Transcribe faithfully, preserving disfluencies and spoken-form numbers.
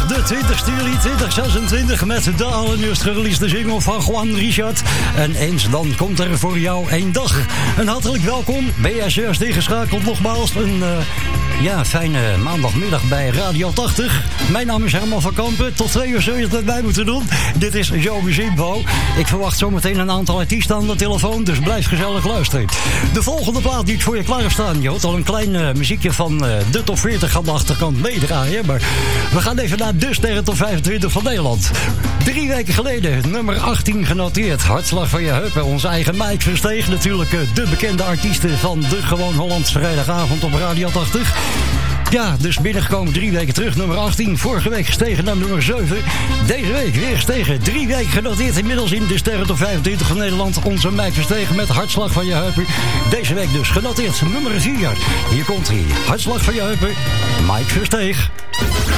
de twintigste juli tweeduizend zesentwintig met de allernieuwst gereleasede single van Juan Richard. En eens dan komt er voor jou één dag. Een hartelijk welkom. Ben jij juist ingeschakeld nogmaals. Een uh, ja, fijne maandagmiddag bij Radio tachtig. Mijn naam is Herman van Kampen. Tot twee uur zul je het met mij moeten doen. Dit is Showbiz Info. Ik verwacht zometeen een aantal artiesten aan de telefoon, dus blijf gezellig luisteren. De volgende plaat die ik voor je klaar heb staan. Je hoort al een klein uh, muziekje van uh, de top veertig aan de achterkant meedraaien. Maar we gaan even naar de sterren top vijfentwintig van Nederland. Drie weken geleden, nummer achttien genoteerd. Hartslag van je heupen. Onze eigen Mike Versteeg. Natuurlijk uh, de bekende artiesten van de Gewoon Hollands vrijdagavond op Radio tachtig. Ja, dus binnengekomen drie weken terug, nummer achttien. Vorige week gestegen naar nummer zeven. Deze week weer gestegen. Drie weken genoteerd inmiddels in de sterren top vijfentwintig van Nederland. Onze Mike Verstegen met Hartslag van je heupen. Deze week dus genoteerd nummer vier. Hier komt hij. Hartslag van je heupen. Mike Versteeg.